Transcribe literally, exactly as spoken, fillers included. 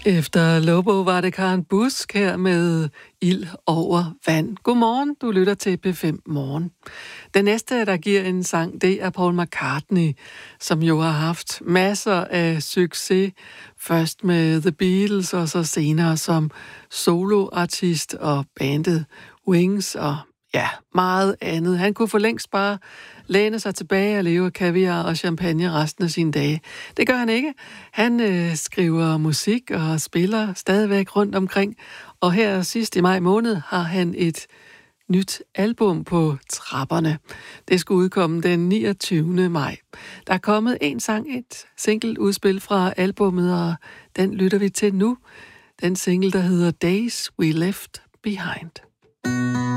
Efter Lobo var det Karen Busk her med Ild over vand. Godmorgen, du lytter til P fem Morgen. Den næste, der giver en sang, det er Paul McCartney, som jo har haft masser af succes. Først med The Beatles, og så senere som soloartist og bandet Wings og ja, meget andet. Han kunne for længst bare læne sig tilbage og leve af kaviar og champagne resten af sine dage. Det gør han ikke. Han øh, skriver musik og spiller stadigvæk rundt omkring. Og her sidst i maj måned har han et nyt album på trapperne. Det skulle udkomme den niogtyvende maj. Der er kommet en sang, et single udspil fra albummet, og den lytter vi til nu. Den single, der hedder Days We Left Behind.